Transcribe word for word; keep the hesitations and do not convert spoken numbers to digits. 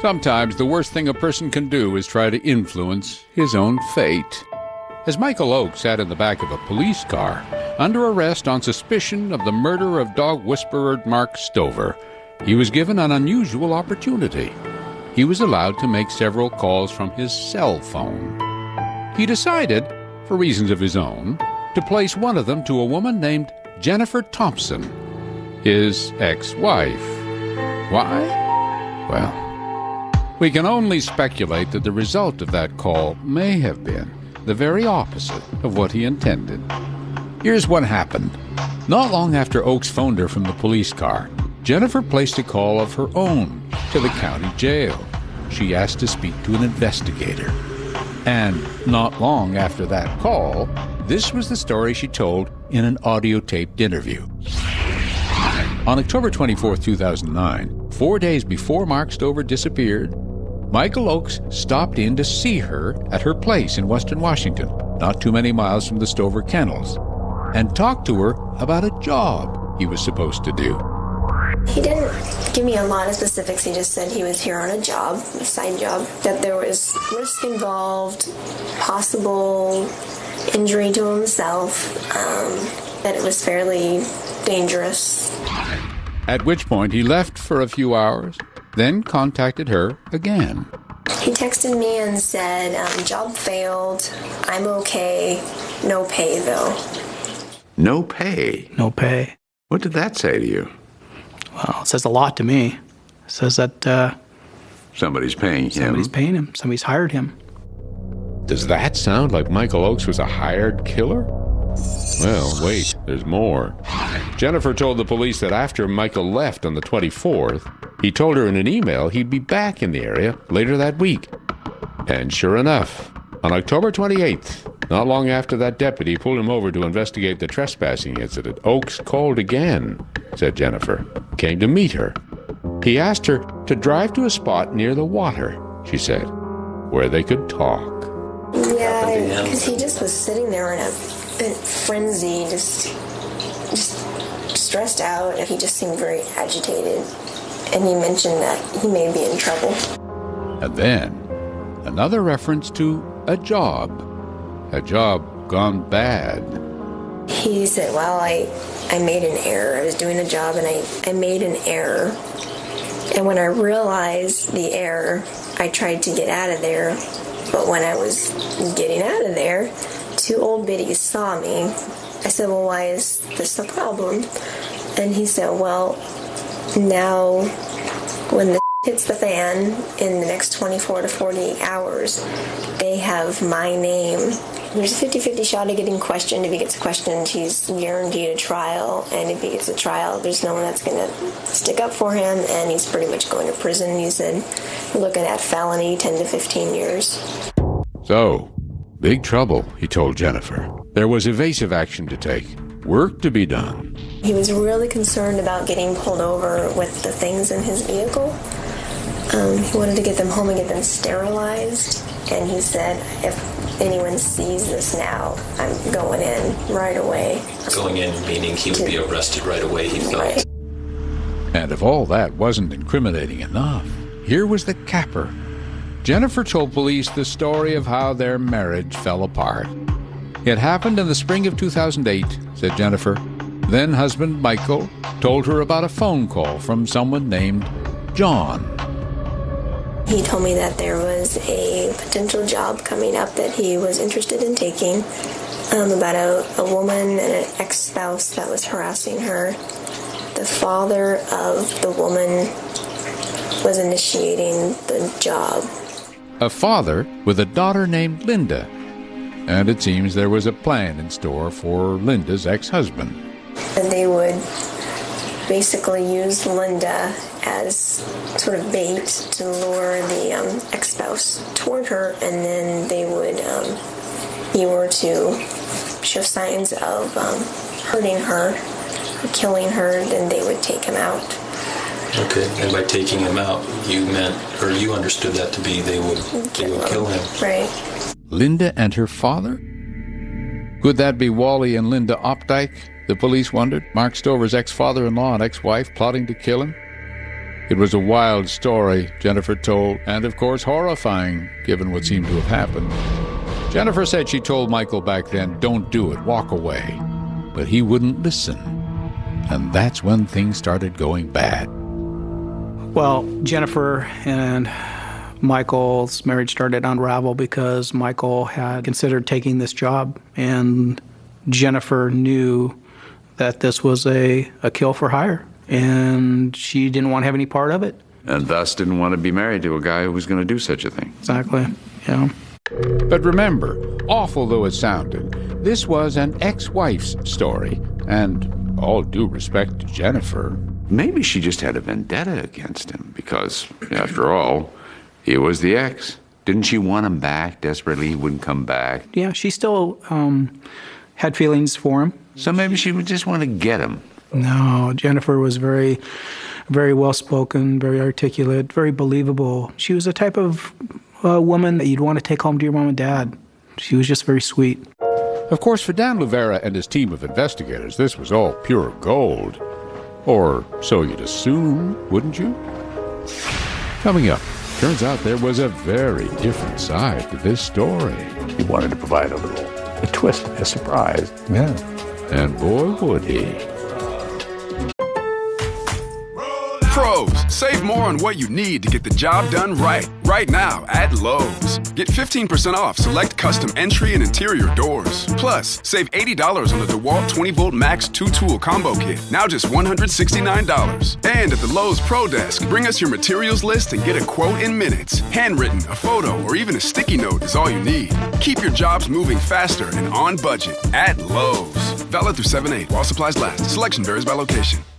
Sometimes the worst thing a person can do is try to influence his own fate. As Michael Oakes sat in the back of a police car, under arrest on suspicion of the murder of dog whisperer Mark Stover, he was given an unusual opportunity. He was allowed to make several calls from his cell phone. He decided, for reasons of his own, to place one of them to a woman named Jennifer Thompson, his ex-wife. Why? Well, we can only speculate that the result of that call may have been the very opposite of what he intended. Here's what happened. Not long after Oakes phoned her from the police car, Jennifer placed a call of her own to the county jail. She asked to speak to an investigator. And not long after that call, this was the story she told in an audio-taped interview. On October twenty-fourth, two thousand nine, four days before Mark Stover disappeared, Michael Oakes stopped in to see her at her place in Western Washington, not too many miles from the Stover Kennels, and talked to her about a job he was supposed to do. He didn't give me a lot of specifics. He just said he was here on a job, a side job, that there was risk involved, possible injury to himself, um, that it was fairly dangerous. At which point he left for a few hours, then contacted her again. He texted me and said, um, job failed, I'm okay, no pay though. No pay? No pay. What did that say to you? Well, it says a lot to me. It says that uh, somebody's paying him. Somebody's paying him. Somebody's hired him. Does that sound like Michael Oakes was a hired killer? Well, wait, there's more. Jennifer told the police that after Michael left on the twenty-fourth, he told her in an email he'd be back in the area later that week. And sure enough, on October twenty-eighth, not long after that deputy pulled him over to investigate the trespassing incident, Oakes called again, said Jennifer, came to meet her. He asked her to drive to a spot near the water, she said, where they could talk. Yeah, because he just was sitting there in a, a frenzy, just, just stressed out, and he just seemed very agitated. And he mentioned that he may be in trouble. And then, another reference to a job. A job gone bad. He said, well, I, I made an error. I was doing a job and I, I made an error. And when I realized the error, I tried to get out of there. But when I was getting out of there, two old biddies saw me. I said, well, why is this a problem? And he said, well, now when the hits the fan in the next twenty-four to forty-eight hours, they have my name. There's a fifty-fifty shot of getting questioned. If he gets questioned, he's guaranteed a trial. And if he gets a trial, there's no one that's going to stick up for him, and he's pretty much going to prison. He said, we're looking at felony, ten to fifteen years. So, big trouble, he told Jennifer. There was evasive action to take, work to be done. He was really concerned about getting pulled over with the things in his vehicle. Um, he wanted to get them home and get them sterilized. And he said, if anyone sees this now, I'm going in right away. Going in meaning he would be arrested right away, he felt. Right. And if all that wasn't incriminating enough, here was the capper. Jennifer told police the story of how their marriage fell apart. It happened in the spring of two thousand eight, said Jennifer. Then husband Michael told her about a phone call from someone named John. He told me that there was a potential job coming up that he was interested in taking, um, about a, a woman and an ex-spouse that was harassing her. The father of the woman was initiating the job. A father with a daughter named Linda. And it seems there was a plan in store for Linda's ex-husband. And they would basically use Linda as sort of bait to lure the um, ex-spouse toward her, and then they would, um, he were to show signs of um, hurting her, or killing her, then they would take him out. Okay, and by taking him out, you meant, or you understood that to be they would, they would kill him. Right. Linda and her father? Could that be Wally and Linda Opdyke, the police wondered, Mark Stover's ex-father-in-law and ex-wife plotting to kill him? It was a wild story, Jennifer told, and of course horrifying, given what seemed to have happened. Jennifer said she told Michael back then, "Don't do it, walk away." But he wouldn't listen. And that's when things started going bad. Well, Jennifer and Michael's marriage started to unravel because Michael had considered taking this job, and Jennifer knew that this was a, a kill for hire, and she didn't want to have any part of it. And thus didn't want to be married to a guy who was going to do such a thing. Exactly, yeah. But remember, awful though it sounded, this was an ex-wife's story, and all due respect to Jennifer, Maybe she just had a vendetta against him because, after all, he was the ex. Didn't she want him back desperately? He wouldn't come back. Yeah, she still um, had feelings for him. So maybe she would just want to get him. No, Jennifer was very, very well-spoken, very articulate, very believable. She was the type of uh, woman that you'd want to take home to your mom and dad. She was just very sweet. Of course, for Dan Luvera and his team of investigators, this was all pure gold. Or so you'd assume, wouldn't you? Coming up, turns out there was a very different side to this story. He wanted to provide a little a twist, a surprise. Yeah. And boy, would he. Pros, save more on what you need to get the job done right. Right now at Lowe's. Get fifteen percent off select custom entry and interior doors. Plus, save eighty dollars on the DeWalt twenty volt Max two tool combo kit. Now just one hundred sixty-nine dollars. And at the Lowe's Pro Desk, bring us your materials list and get a quote in minutes. Handwritten, a photo, or even a sticky note is all you need. Keep your jobs moving faster and on budget at Lowe's. Valid through seven eight while supplies last. Selection varies by location.